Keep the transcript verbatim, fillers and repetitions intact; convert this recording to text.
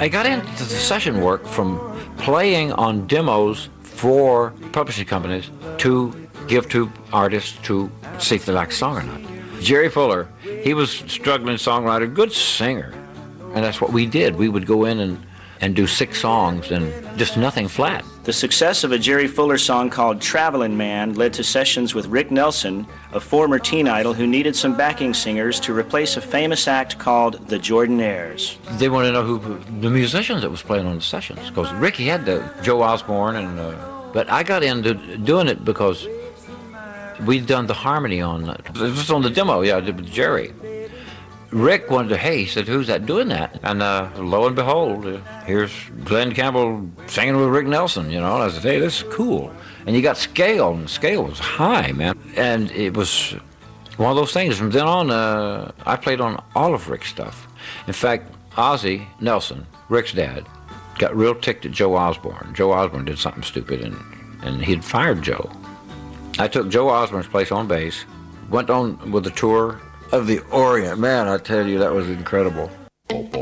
I got into the session work from playing on demos for publishing companies to give to artists to see if they like the song or not. Jerry Fuller, he was a struggling songwriter, good singer, and that's what we did. We would go in and, and do six songs and just nothing flat. The success of a Jerry Fuller song called Travelin' Man led to sessions with Rick Nelson, a former teen idol who needed some backing singers to replace a famous act called the Jordanaires. They wanted to know who the musicians that was playing on the sessions, because Ricky had the Joe Osborne, and uh, but I got into doing it because we'd done the harmony on it. It was on the demo, yeah, I did with Jerry. Rick wanted to, hey, he said, who's that doing that? And uh, lo and behold, uh, here's Glenn Campbell singing with Rick Nelson, you know. And I said, hey, this is cool. And you got scale, and the scale was high, man. And it was one of those things. From then on, uh, I played on all of Rick's stuff. In fact, Ozzie Nelson, Rick's dad, got real ticked at Joe Osborne. Joe Osborne did something stupid, and, and he'd fired Joe. I took Joe Osborne's place on bass, went on with the tour of the Orient. Man, I tell you, that was incredible.